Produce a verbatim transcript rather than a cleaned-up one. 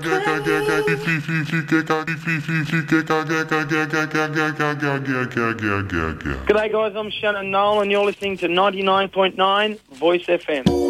G'day guys, I'm Shannon Noel and you're listening to ninety-nine point nine Voice F M.